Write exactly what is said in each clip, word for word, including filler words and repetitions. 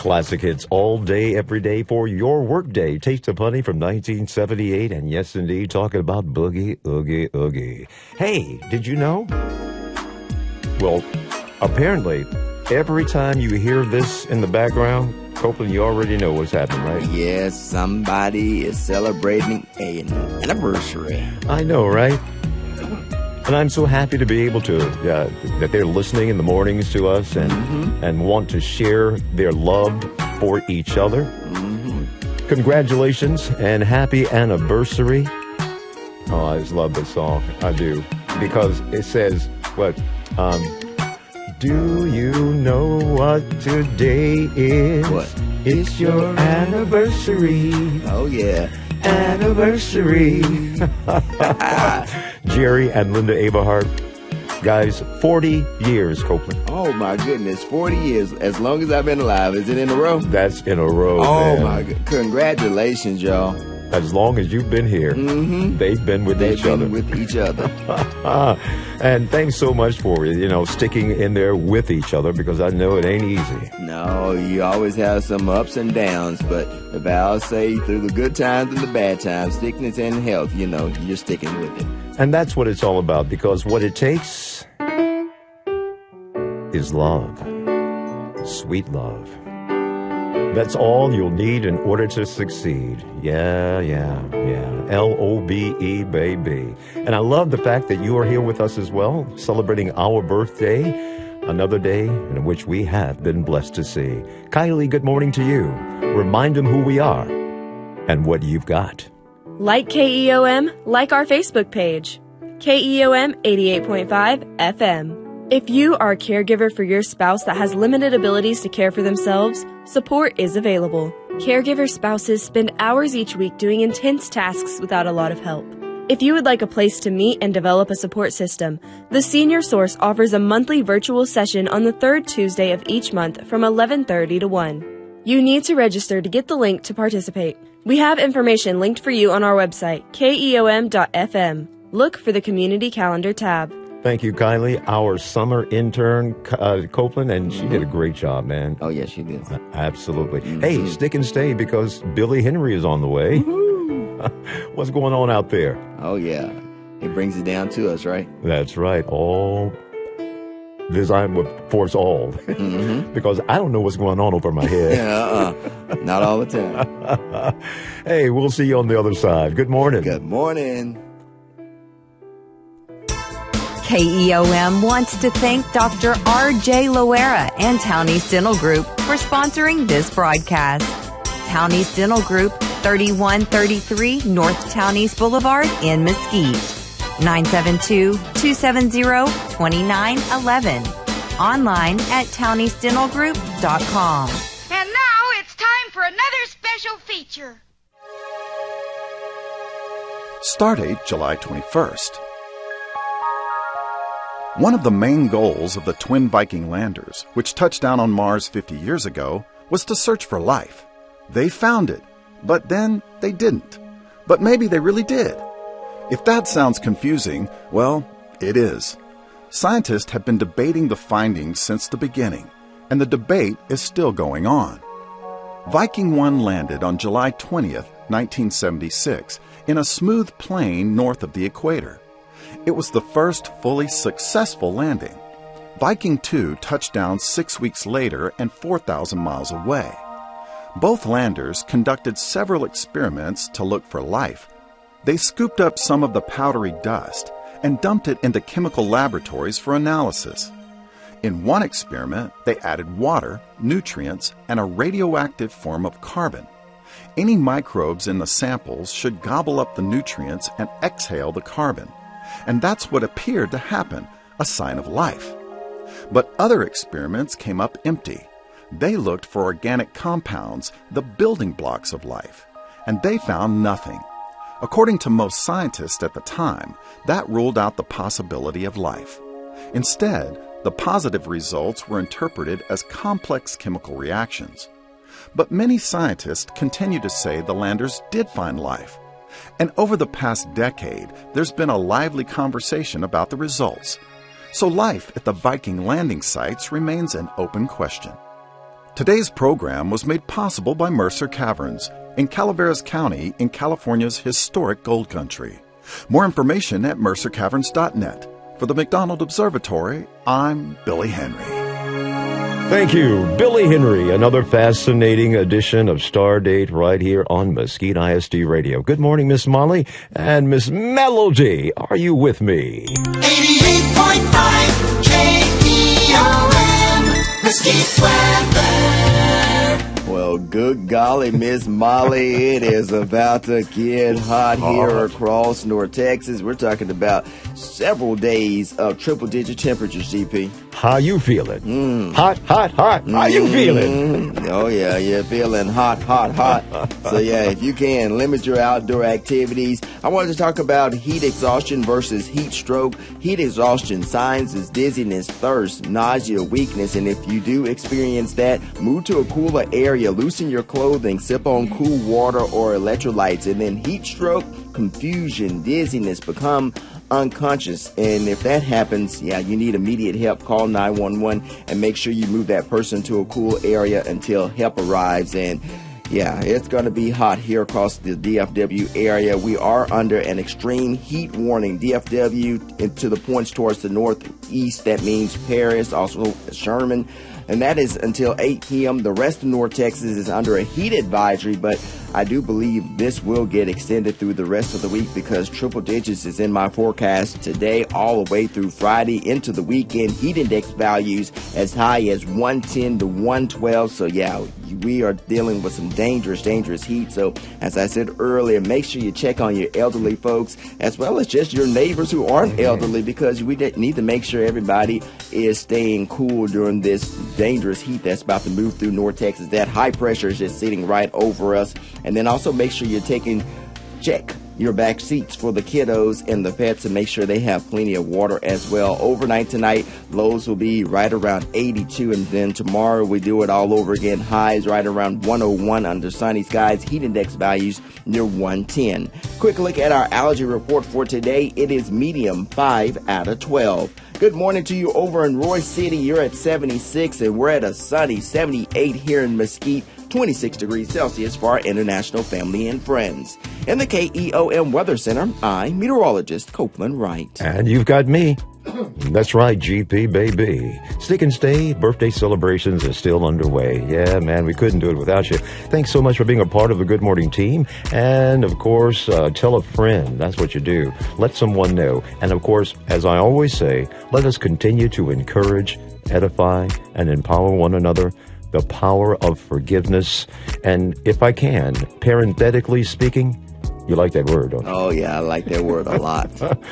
Classic hits all day, every day for your workday. Taste of Honey from nineteen seventy-eight. And yes, indeed, talking about Boogie, Oogie, Oogie. Hey, did you know? Well, apparently, every time you hear this in the background, Copeland, you already know what's happening, right? Yes, somebody is celebrating an anniversary. I know, right? And I'm so happy to be able to, uh, that they're listening in the mornings to us and mm-hmm. and want to share their love for each other. Mm-hmm. Congratulations and happy anniversary. Oh, I just love this song. I do. Because it says, what? Um, do you know what today is? What? It's your anniversary. Oh, yeah. Anniversary. Jerry and Linda Averhart. Guys, forty years, Copeland. Oh, my goodness. forty years. As long as I've been alive. Is it in a row? That's in a row, Oh, man. my God. Congratulations, y'all. As long as you've been here, mm-hmm. they've been with they've each been other. with each other. And thanks so much for, you know, sticking in there with each other, because I know it ain't easy. No, you always have some ups and downs, but the vows say through the good times and the bad times, sickness and health, you know, you're sticking with it. And that's what it's all about, because what it takes is love. Sweet love. That's all you'll need in order to succeed. Yeah, yeah, yeah. L O B E, baby. And I love the fact that you are here with us as well, celebrating our birthday, another day in which we have been blessed to see. Kylie, good morning to you. Remind them who we are and what you've got. Like K E O M, like our Facebook page. K E O M eighty-eight point five F M. If you are a caregiver for your spouse that has limited abilities to care for themselves, support is available. Caregiver spouses spend hours each week doing intense tasks without a lot of help. If you would like a place to meet and develop a support system, the Senior Source offers a monthly virtual session on the third Tuesday of each month from eleven thirty to one. You need to register to get the link to participate. We have information linked for you on our website, K E O M dot F M. Look for the Community Calendar tab. Thank you, Kylie, our summer intern, uh, Copeland, and she did a great job, man. Oh, yes, she did. Absolutely. Mm-hmm. Hey, stick and stay, because Billy Henry is on the way. What's going on out there? Oh, yeah. It brings it down to us, right? That's right. All designed with force all. Mm-hmm. Because I don't know what's going on over my head. uh-uh. Not all the time. Hey, we'll see you on the other side. Good morning. Good morning. K E O M wants to thank Doctor R J Loera and Townie's Dental Group for sponsoring this broadcast. Townie's Dental Group, thirty-one thirty-three North Townies Boulevard in Mesquite. nine seven two, two seven zero, two nine one one. Online at townies dental group dot com. And now it's time for another special feature. Stardate July twenty-first. One of the main goals of the twin Viking landers, which touched down on Mars fifty years ago, was to search for life. They found it, but then they didn't. But maybe they really did. If that sounds confusing, well, it is. Scientists have been debating the findings since the beginning, and the debate is still going on. Viking one landed on July twentieth, nineteen seventy-six, in a smooth plain north of the equator. It was the first fully successful landing. Viking two touched down six weeks later and four thousand miles away. Both landers conducted several experiments to look for life. They scooped up some of the powdery dust and dumped it into chemical laboratories for analysis. In one experiment, they added water, nutrients, and a radioactive form of carbon. Any microbes in the samples should gobble up the nutrients and exhale the carbon. And that's what appeared to happen, a sign of life. But other experiments came up empty. They looked for organic compounds, the building blocks of life, and they found nothing. According to most scientists at the time, that ruled out the possibility of life. Instead, the positive results were interpreted as complex chemical reactions. But many scientists continue to say the landers did find life. And over the past decade, there's been a lively conversation about the results. So life at the Viking landing sites remains an open question. Today's program was made possible by Mercer Caverns in Calaveras County in California's historic gold country. More information at mercer caverns dot net. For the McDonald Observatory, I'm Billy Henry. Thank you, Billy Henry. Another fascinating edition of Stardate right here on Mesquite I S D Radio. Good morning, Miss Molly and Miss Melody. Are you with me? eighty-eight point five K E O M, Mesquite weather. Well, good golly, Miss Molly, it is about to get hot here across North Texas. We're talking about several days of triple-digit temperatures, G P. How you feeling? Mm. Hot, hot, hot. How you feeling? Mm. Oh, yeah, you're feeling hot, hot, hot. So, yeah, if you can, limit your outdoor activities. I wanted to talk about heat exhaustion versus heat stroke. Heat exhaustion signs is dizziness, thirst, nausea, weakness, and if you do experience that, move to a cooler area, loosen your clothing, sip on cool water or electrolytes, and then heat stroke, confusion, dizziness, become unconscious. And if that happens, yeah, you need immediate help. Call nine one one and make sure you move that person to a cool area until help arrives. And yeah, it's going to be hot here across the D F W area. We are under an extreme heat warning. D F W to the points towards the northeast. That means Paris, also Sherman. And that is until eight p.m. The rest of North Texas is under a heat advisory, but I do believe this will get extended through the rest of the week because triple digits is in my forecast today all the way through Friday into the weekend. Heat index values as high as one ten to one twelve. So, yeah, we are dealing with some dangerous, dangerous heat. So, as I said earlier, make sure you check on your elderly folks as well as just your neighbors who aren't elderly because we need to make sure everybody is staying cool during this dangerous heat that's about to move through North Texas. That high pressure is just sitting right over us. And then also make sure you're taking, check your back seats for the kiddos and the pets and make sure they have plenty of water as well. Overnight tonight, lows will be right around eighty-two, and then tomorrow we do it all over again. Highs right around one oh one under sunny skies. Heat index values near one ten. Quick look at our allergy report for today. It is medium, five out of twelve. Good morning to you over in Roy City. You're at seventy-six, and we're at a sunny seventy-eight here in Mesquite. twenty-six degrees Celsius for our international family and friends. In the K E O M Weather Center, I'm meteorologist Copeland Wright. And you've got me. That's right, G P, baby. Stick and Stay birthday celebrations are still underway. Yeah, man, we couldn't do it without you. Thanks so much for being a part of the Good Morning team. And, of course, uh, tell a friend. That's what you do. Let someone know. And, of course, as I always say, let us continue to encourage, edify, and empower one another. The power of forgiveness. And if I can, parenthetically speaking, you like that word, don't you? Oh, yeah, I like that word a lot.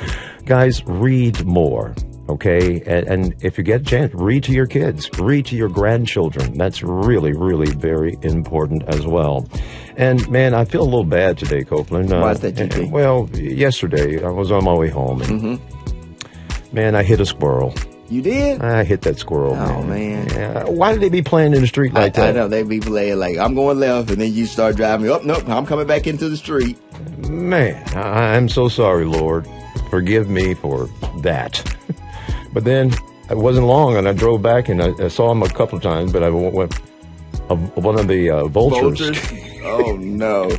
Guys, read more, okay? And, and if you get a chance, read to your kids. Read to your grandchildren. That's really, really very important as well. And, man, I feel a little bad today, Copeland. Why is that, G P? Uh, well, yesterday I was on my way home, and, mm-hmm. man, I hit a squirrel. You did? I hit that squirrel, oh, man. man. Yeah. Why did they be playing in the street like I, that? I know. They be playing like, I'm going left, and then you start driving. Oh, nope, I'm coming back into the street. Man, I, I'm so sorry, Lord. Forgive me for that. But then it wasn't long, and I drove back, and I, I saw him a couple of times, but I went, uh, one of the uh, vultures. Vultures? Oh, no.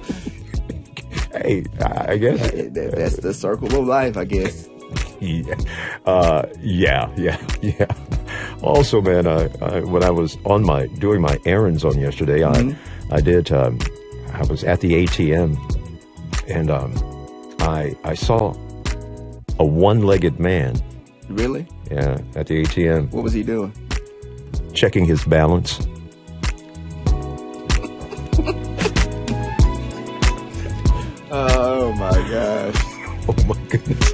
Hey, I guess. That, that's the circle of life, I guess. Yeah, uh, yeah, yeah, yeah. Also, man, I, I, when I was on my doing my errands on yesterday, mm-hmm. I I did. Um, I was at the A T M, and um, I I saw a one-legged man. Really? Yeah, at the A T M. What was he doing? Checking his balance. Oh my gosh! Oh my goodness!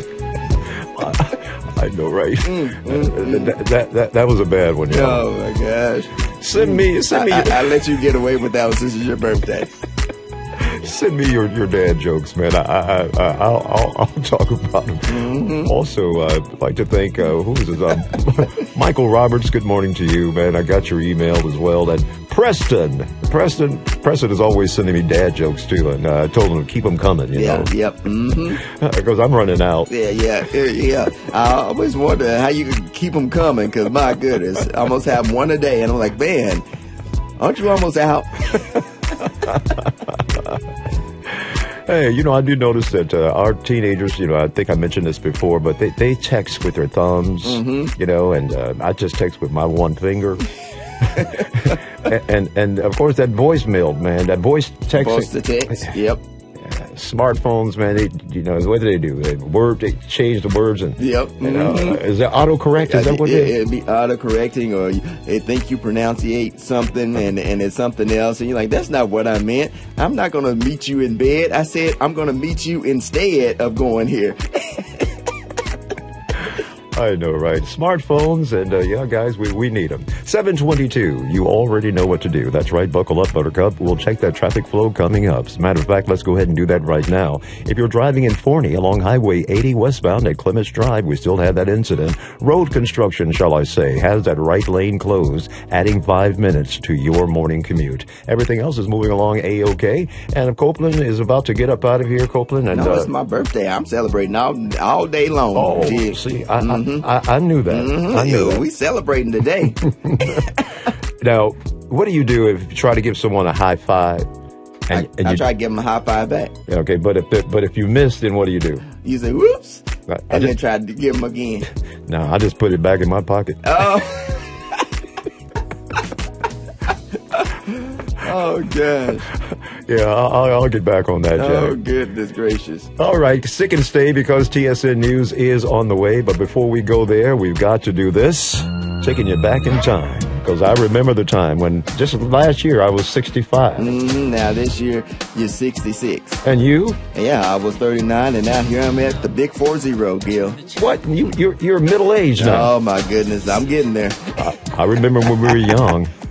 I know, right? Mm, mm, mm. That, that that that was a bad one. Yeah. Oh my gosh! Send me, send me. I, I, I let you get away with that one since it's your birthday. Send me your, your dad jokes, man. I, I, I, I'll, I'll, I'll talk about them. Mm-hmm. Also, uh, I'd like to thank, uh, who is this? Um, Michael Roberts, good morning to you, man. I got your email as well. And Preston, Preston, Preston is always sending me dad jokes, too. And uh, I told him to keep them coming, you yeah, know. Yep, mm-hmm. Because I'm running out. Yeah, yeah, yeah. I always wonder how you can keep them coming, because my goodness, I almost have one a day. And I'm like, man, Aren't you almost out? Hey, you know, I do notice that uh, our teenagers, you know, I think I mentioned this before, but they, they text with their thumbs, mm-hmm. you know, and uh, I just text with my one finger. and, and and of course that voicemail, man, that voice texting. Voice to text, yep. Smartphones, man, they, you know, what do they do? They word, they change the words and, yep. You know, mm-hmm. Is that autocorrect? Is that what it is? It'd be autocorrecting, or they think you pronunciate something and, and it's something else, and you're like, that's not what I meant. I'm not going to meet you in bed. I said, I'm going to meet you instead of going here. I know, right? Smartphones, and uh, yeah, guys, we, we need them. seven twenty-two, you already know what to do. That's right, buckle up, Buttercup. We'll check that traffic flow coming up. As a matter of fact, let's go ahead and do that right now. If you're driving in Forney along Highway eighty westbound at Clements Drive, we still have that incident. Road construction, shall I say, has that right lane closed, adding five minutes to your morning commute. Everything else is moving along A-OK. And if Copeland is about to get up out of here, Copeland. And, no, uh, it's my birthday. I'm celebrating all, all day long. Oh, yeah. see, I, mm-hmm. I, I, I knew that. Mm-hmm. I knew that. We celebrating today. Now, what do you do if you try to give someone a high five? And, I, and I you, try to give them a high five back. Okay, but if but if you miss, then what do you do? You say, whoops, I, I and just, then try to give them again. No, I just put it back in my pocket. Oh. Oh, gosh. Yeah, I'll, I'll get back on that, Jack. Oh, goodness gracious. All right, sick and stay because T S N News is on the way. But before we go there, we've got to do this. Taking you back in time. Because I remember the time when just last year I was sixty-five. Mm-hmm. Now this year you're sixty-six. And you? Yeah, I was thirty-nine, and now here I'm at the big four zero, Gil. What? You, you're, you're middle-aged now. Oh, my goodness. I'm getting there. I, I remember when we were young.